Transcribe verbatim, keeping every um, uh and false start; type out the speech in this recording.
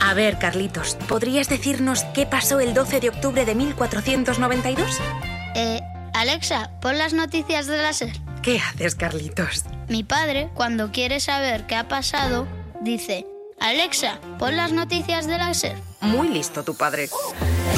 A ver, Carlitos, ¿podrías decirnos qué pasó el doce de octubre de mil cuatrocientos noventa y dos? Eh, Alexa, pon las noticias de la SER. ¿Qué haces, Carlitos? Mi padre, cuando quiere saber qué ha pasado, dice: Alexa, pon las noticias de la SER. Muy listo tu padre.